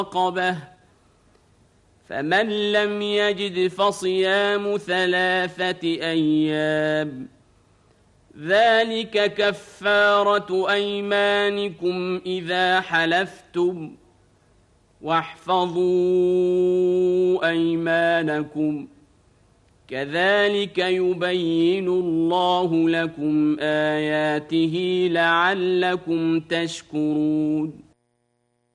رقبة فمن لم يجد فصيام 3 أيام ذلك كفارة أيمانكم إذا حلفتم واحفظوا أيمانكم كذلك يبين الله لكم آياته لعلكم تشكرون